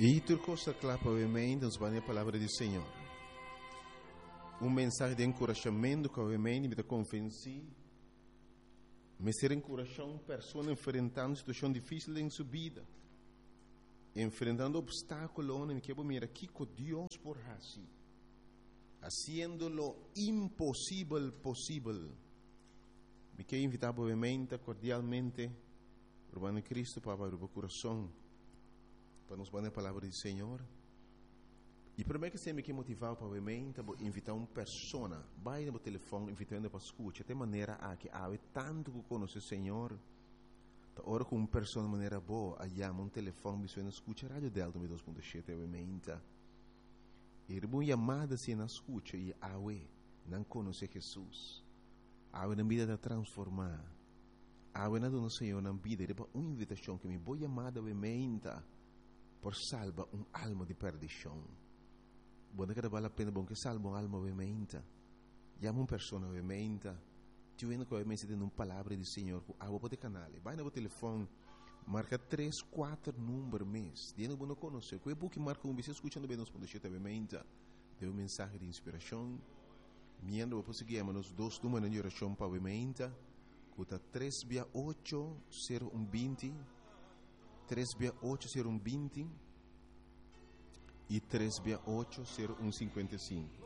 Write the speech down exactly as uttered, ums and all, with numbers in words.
E tu costa clapa ovviamente nos vai a palavra do Senhor. Um mensagem de encorajamento que ovviamente me dá convencer. Me ser encorajando pessoas enfrentando situação difícil em sua vida. Enfrentando obstáculos, me quero mirar aqui com Deus por assim. Haciendo lo impossível possível. Me quero invitar obviamente, cordialmente, Urbano Cristo para abrir o coração, para nos dar a palavra do Senhor. E primeiro que sempre que motivar para obviamente, invitar uma pessoa, vai no telefone, invitando para escutar, de maneira a que há tanto que conhece o Senhor. Ora com uma pessoa de maneira boa, aí um telefone, você escuta a rádio Delta dois ponto sete, obviamente. E uma chamada se não escuta e a não conhece Jesus. A na vida de transformar. A na dona Senhor na vida, é uma invitação que me vou chamada obviamente por salvar uma alma de perdição. Bom, que vale a pena bom que salva uma alma obviamente. Chama uma pessoa obviamente. Tu vendo que obviamente tem uma palavra do Senhor, a vou poder canal. Vai no telefone, marca três, quatro números mês. Dentro do não conhecer. Que é bom que marca um, você escutando bem nos pontos de obviamente. Deu uma mensagem de inspiração. Miando vou conseguir nos dois números de oração para obviamente. Cuta três oito zero um vinte, três oito zero um vinte e três oito zero um cinquenta e cinco.